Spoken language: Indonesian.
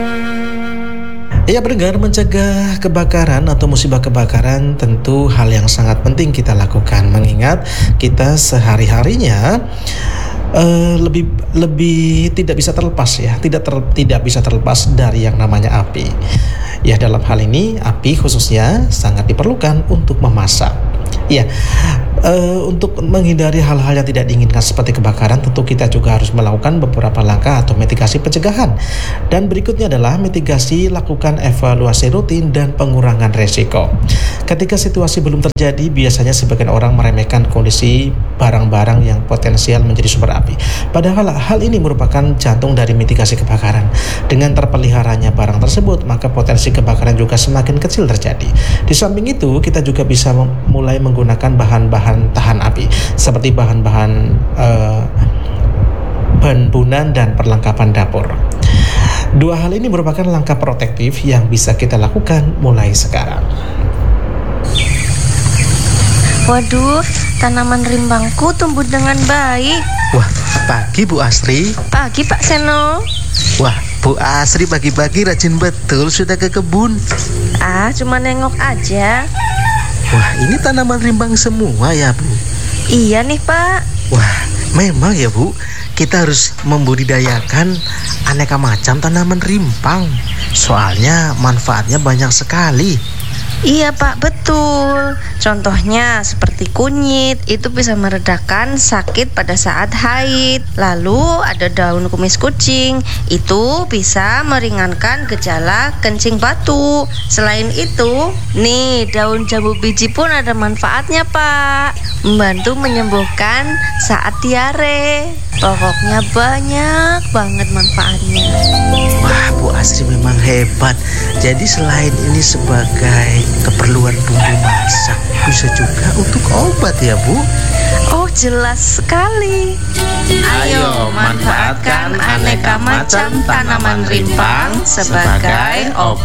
Ya pendengar, mencegah kebakaran atau musibah kebakaran tentu hal yang sangat penting kita lakukan, mengingat kita sehari-harinya lebih tidak bisa terlepas ya, tidak bisa terlepas dari yang namanya api. Ya, dalam hal ini api khususnya sangat diperlukan untuk memasak. Ya, untuk menghindari hal-hal yang tidak diinginkan seperti kebakaran, tentu kita juga harus melakukan beberapa langkah atau mitigasi pencegahan. Dan berikutnya adalah mitigasi, lakukan evaluasi rutin dan pengurangan resiko. Ketika situasi belum terjadi, biasanya sebagian orang meremehkan kondisi barang-barang yang potensial menjadi sumber api. Padahal hal ini merupakan jantung dari mitigasi kebakaran. Dengan terpeliharanya barang tersebut, maka potensi kebakaran juga semakin kecil terjadi. Di samping itu, kita juga bisa mulai menggunakan bahan-bahan tahan api seperti bahan-bahan bangunan dan perlengkapan dapur. Dua hal ini merupakan langkah protektif yang bisa kita lakukan mulai sekarang. Waduh, tanaman rimbangku tumbuh dengan baik. Wah, pagi Bu Asri. Pagi Pak Seno. Wah, Bu Asri pagi-pagi rajin betul sudah ke kebun. Cuma nengok aja. Wah, ini tanaman rimbang semua ya Bu? Iya nih Pak. Wah, memang ya Bu, kita harus membudidayakan aneka macam tanaman rimbang. Soalnya manfaatnya banyak sekali. Iya Pak, betul. Contohnya seperti kunyit, itu bisa meredakan sakit pada saat haid. Lalu ada daun kumis kucing, itu bisa meringankan gejala kencing batu. Selain itu, nih daun jambu biji pun ada manfaatnya Pak. Membantu menyembuhkan saat diare. Pokoknya banyak banget manfaatnya. Wah, Bu Asri memang hebat. Jadi selain ini sebagai keperluan bumbu masak, bisa juga untuk obat ya Bu? Oh, jelas sekali. Ayo manfaatkan aneka macam tanaman rimpang sebagai obat.